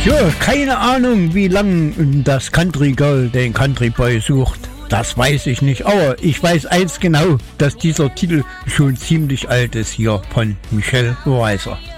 Ja, keine Ahnung, wie lang das Country Girl den Country Boy sucht. Das weiß ich nicht, aber ich weiß eins genau, dass dieser Titel schon ziemlich alt ist hier von Michelle Weiser.